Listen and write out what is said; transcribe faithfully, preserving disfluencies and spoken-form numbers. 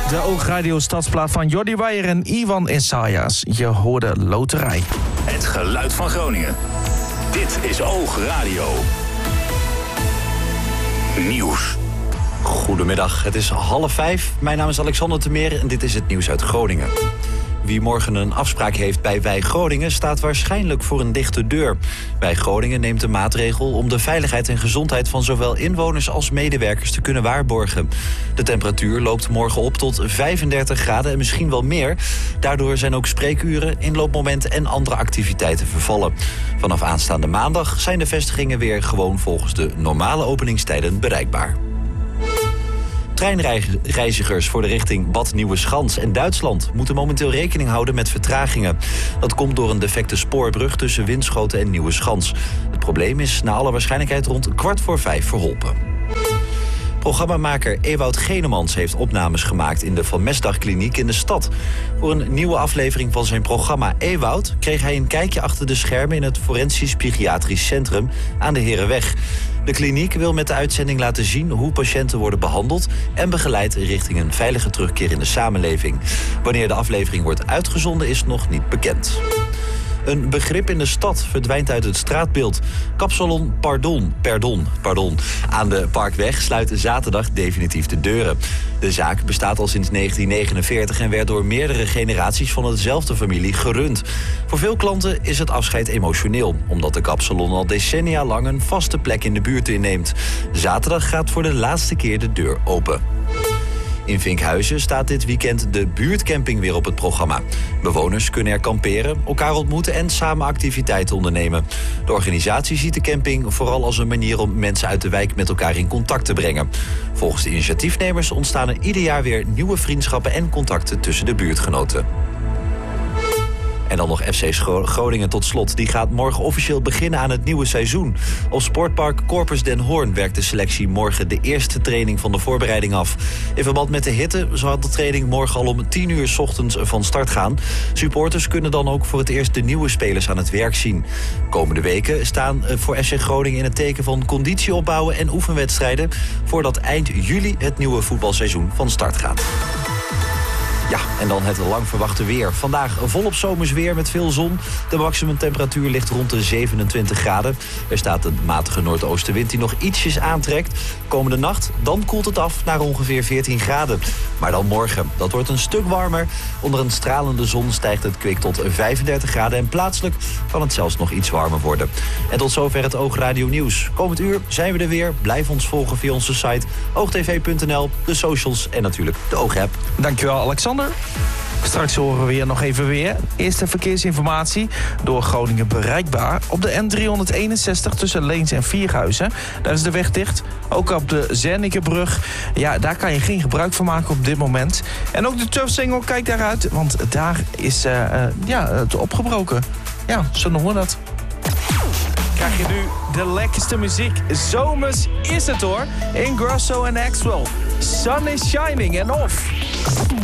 De Oogradio Stadsplaat van Jordi Weijer en Ivan Isaias. Je hoorde Loterij. Het geluid van Groningen. Dit is Oogradio. Nieuws. Goedemiddag, het is half vijf. Mijn naam is Alexander Temeer en dit is het nieuws uit Groningen. Wie morgen een afspraak heeft bij Wij Groningen staat waarschijnlijk voor een dichte deur. Wij Groningen neemt de maatregel om de veiligheid en gezondheid van zowel inwoners als medewerkers te kunnen waarborgen. De temperatuur loopt morgen op tot vijfendertig graden en misschien wel meer. Daardoor zijn ook spreekuren, inloopmomenten en andere activiteiten vervallen. Vanaf aanstaande maandag zijn de vestigingen weer gewoon volgens de normale openingstijden bereikbaar. Treinreizigers voor de richting Bad Nieuweschans en Duitsland moeten momenteel rekening houden met vertragingen. Dat komt door een defecte spoorbrug tussen Winschoten en Nieuweschans. Het probleem is naar alle waarschijnlijkheid rond kwart voor vijf verholpen. Programmamaker Ewout Genemans heeft opnames gemaakt in de Van Mesdagkliniek in de stad. Voor een nieuwe aflevering van zijn programma Ewout kreeg hij een kijkje achter de schermen in het Forensisch Psychiatrisch Centrum aan de Herenweg. De kliniek wil met de uitzending laten zien hoe patiënten worden behandeld en begeleid richting een veilige terugkeer in de samenleving. Wanneer de aflevering wordt uitgezonden is nog niet bekend. Een begrip in de stad verdwijnt uit het straatbeeld. Kapsalon Pardon, pardon, pardon aan de Parkweg sluit zaterdag definitief de deuren. De zaak bestaat al sinds negentien negenenveertig en werd door meerdere generaties van dezelfde familie gerund. Voor veel klanten is het afscheid emotioneel, omdat de kapsalon al decennia lang een vaste plek in de buurt inneemt. Zaterdag gaat voor de laatste keer de deur open. In Vinkhuizen staat dit weekend de buurtcamping weer op het programma. Bewoners kunnen er kamperen, elkaar ontmoeten en samen activiteiten ondernemen. De organisatie ziet de camping vooral als een manier om mensen uit de wijk met elkaar in contact te brengen. Volgens de initiatiefnemers ontstaan er ieder jaar weer nieuwe vriendschappen en contacten tussen de buurtgenoten. En dan nog F C Groningen tot slot. Die gaat morgen officieel beginnen aan het nieuwe seizoen. Op sportpark Corpus Den Hoorn werkt de selectie morgen de eerste training van de voorbereiding af. In verband met de hitte zal de training morgen al om tien uur 's ochtends van start gaan. Supporters kunnen dan ook voor het eerst de nieuwe spelers aan het werk zien. Komende weken staan voor F C Groningen in het teken van conditie opbouwen en oefenwedstrijden, voordat eind juli het nieuwe voetbalseizoen van start gaat. Ja, en dan het lang verwachte weer. Vandaag volop zomers weer met veel zon. De maximumtemperatuur ligt rond de zevenentwintig graden. Er staat een matige noordoostenwind die nog ietsjes aantrekt. Komende nacht, dan koelt het af naar ongeveer veertien graden. Maar dan morgen, dat wordt een stuk warmer. Onder een stralende zon stijgt het kwik tot vijfendertig graden... en plaatselijk kan het zelfs nog iets warmer worden. En tot zover het Oogradio Nieuws. Komend uur zijn we er weer. Blijf ons volgen via onze site oogtv punt n l, de socials en natuurlijk de Oogapp. Dankjewel, Alexander. Straks horen we hier nog even weer. Eerste verkeersinformatie door Groningen bereikbaar. Op de N driehonderdeenenzestig tussen Leens en Vierhuizen. Daar is de weg dicht. Ook op de Zernikebrug. Ja, daar kan je geen gebruik van maken op dit moment. En ook de Turfsingel, kijk daaruit. Want daar is uh, uh, ja, het opgebroken. Ja, zo noemen we dat. Krijg je nu de lekkerste muziek. Zomers is het hoor. Ingrosso en Axwell. Sun is shining en off.